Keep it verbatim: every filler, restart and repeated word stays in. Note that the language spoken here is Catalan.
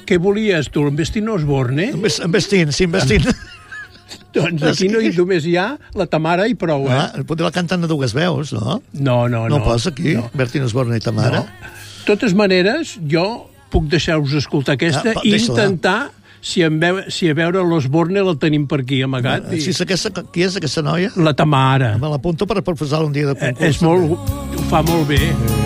què volies, tu? En Vestino Osborne? En Vestín, sí, en Vestín. Doncs aquí no hi només hi ha la Tamara i prou, eh? Ah, potser la canten de dues veus, no? No, no, no. No posa aquí, no. Bertín Osborne i Tamara? No. De totes maneres, jo puc deixar-vos escoltar aquesta ah, i intentar si, en veu, si a veure l'Osborne la tenim per aquí amagat. Ah, i... si és aquesta, qui és aquesta noia? La Tamara. Me l'apunto per, per posar-la un dia de concurs. És molt, ho fa molt bé.